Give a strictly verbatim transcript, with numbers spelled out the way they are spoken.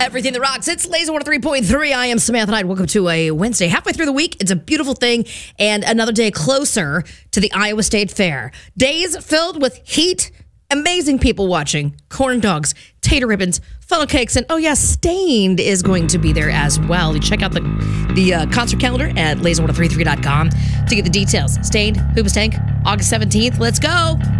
Everything that rocks. It's Laser one oh three point three. I am Samantha Knight. Welcome to a Wednesday. Halfway through the week. It's a beautiful thing and another day closer to the Iowa State Fair. Days filled with heat, amazing people watching, corn dogs, tater ribbons, funnel cakes, and oh yeah, Stained is going to be there as well. You check out the the uh, concert calendar at laser one oh three three dot com to get the details. Stained, Hoobastank, August seventeenth. Let's go.